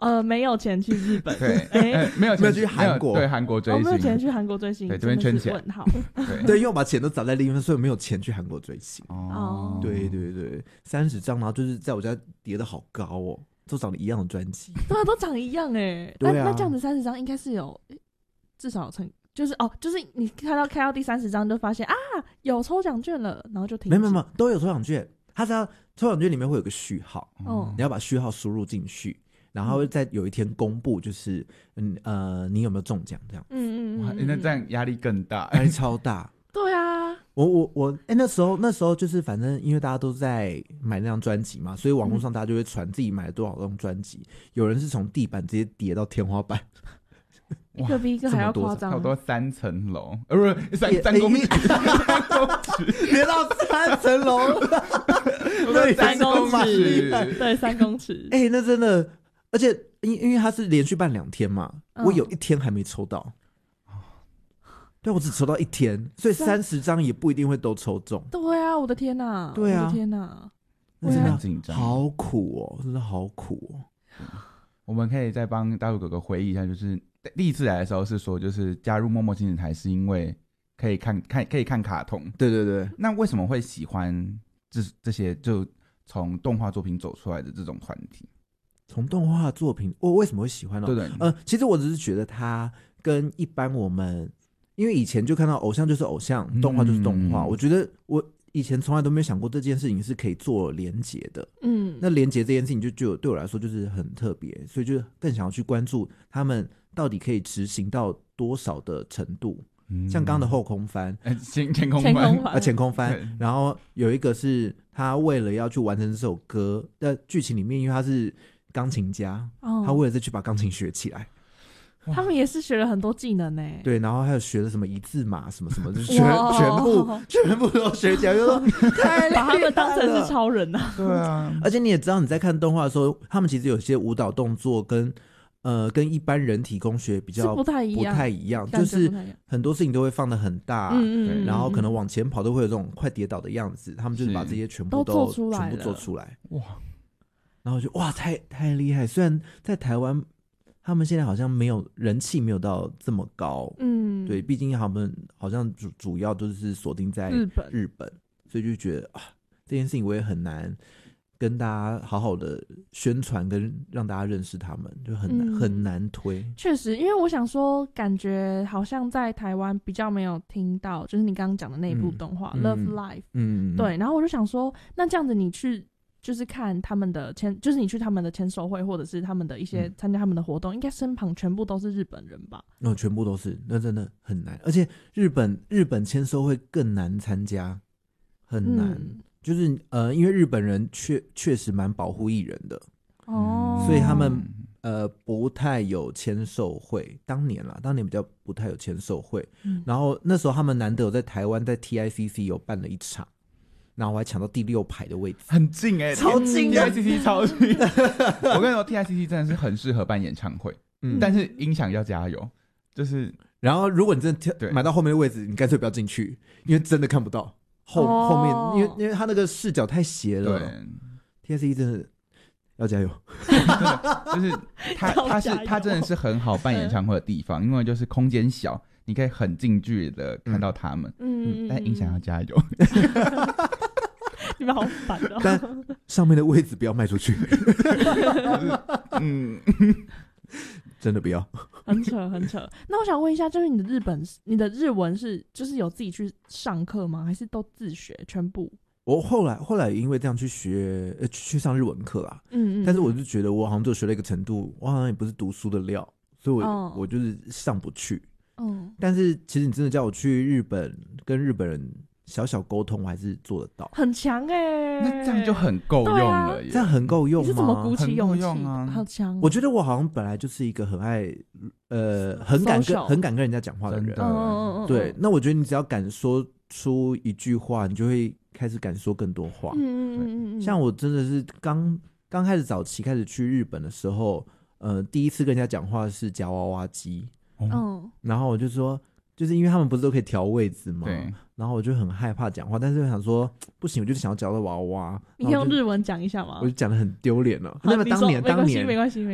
没有钱去日本， 对，没有钱去韩国， 对，韩国追星， 没有钱去韩国追星， 对，这边圈起来， 问号， 对，因为我把钱都砸在另一边，所以没有钱去韩国追星。 哦， 对对对，30张，然后就是在我家叠的好高哦，都长得一样的专辑， 对啊，都长一样哎， 对啊， 那这样子30张应该是有至少有成。就是你开到第30张就发现啊有抽奖券了，然后就停止。 没有都有抽奖券，它只要抽奖券里面会有个序号，你要把序号输入进去，然后会在有一天公布，就是你有没有中奖这样。 哇，那这样压力更大， 压力超大。 对啊， 我那时候就是反正因为大家都在买那张专辑嘛，所以网络上大家就会传自己买了多少张专辑，有人是从地板直接叠到天花板。 一个比一个还要夸张， 差不多3层楼，不是3公尺，3公尺， 叠到3层楼， 对，3公尺，对，3公尺。 那真的，而且因为他是连续办2天嘛，我有1天还没抽到，对，我只抽到1天，所以30张也不一定会都抽中。 对啊，我的天哪， 对啊， 我的天哪， 那真的紧张，好苦哦，真的好苦哦。 我们可以再帮大陆哥哥回忆一下，就是第一次来的时候是说，就是加入默默亲子台是因为可以看卡通， 对对对。 那为什么会喜欢这些就从动画作品走出来的这种团体？ 从动画作品，我为什么会喜欢呢？ 对， 其实我只是觉得它跟一般我们，因为以前就看到偶像就是偶像，动画就是动画，我觉得我以前从来都没有想过这件事情是可以做连结的。那连结这件事情就对我来说就是很特别，所以就更想要去关注他们到底可以执行到多少的程度。像刚刚的后空翻，前空翻，然后有一个是他为了要去完成这首歌的剧情里面，因为他是钢琴家，他为了再去把钢琴学起来。 他们也是学了很多技能呢， 对，然后还有学了什么一字马什么什么，就是全部都学起来，就说太厉害了， 把他们当成是超人啊！ 对啊， 而且你也知道，你在看动画的时候，他们其实有些舞蹈动作跟一般人体工学比较不太一样， 就是很多事情都会放得很大，然后可能往前跑都会有这种快跌倒的样子，他们就是把这些全部都做出来，哇！然后就哇，太厉害！虽然在台湾。他们现在好像没有人气，没有到这么高。对，毕竟他们好像主要都是锁定在日本，所以就觉得这件事情我也很难跟大家好好的宣传，跟让大家认识他们，就很难推。 确实，因为我想说，感觉好像在台湾比较没有听到，就是你刚刚讲的那一部动画《Love Life》。对，然后我就想说，那这样子你去。就是看他们的就是你去他们的签售会，或者是他们的一些参加他们的活动，应该身旁全部都是日本人吧？ 全部都是，那真的很难。而且日本签售会更难参加，很难。就是因为日本人确实蛮保护艺人的所以他们不太有签售会。当年比较不太有签售会。然后那时候他们难得有在台湾在 TICC 有办了一场。然后我还抢到第6排的位置， 很近超近 ！TICC 超近。我跟你说 ，TICC 真的是很适合办演唱会，但是音响要加油。就是， 然后如果你真的买到后面的位置，你干脆不要进去，因为真的看不到后面，因为他那个视角太斜了。对 ，TICC 真的要加油。 就是他真的是很好办演唱会的地方，因为就是空间小，你可以很近距离的看到他们。但音响要加油。 你们好烦哦！ 但上面的位置不要卖出去。真的不要。 很扯。那我想问一下，就是你的日文是就是有自己去上课吗？还是都自学全部？ 我后来因为这样去去上日文课啦。但是我就觉得我好像就学了一个程度，我好像也不是读书的料，所以我就是上不去。但是其实你真的叫我去日本跟日本人小小沟通，我还是做得到。 很强那这样就很够用了耶。 这样很够用吗？ 你是怎么鼓起勇气啊？ 好强！ 我觉得我好像本来就是一个很爱很敢跟人家讲话的人。对，那我觉得你只要敢说出一句话，你就会开始敢说更多话。像我真的是刚开始早期开始去日本的时候，第一次跟人家讲话是夹娃娃机。然后我就说，就是因为他们不是都可以调位置吗？ 对。 然后我就很害怕讲话，但是我想说不行，我就是想要找到娃娃。 你用日文讲一下吗？ 我就讲得很丢脸了。 那么当年没关系。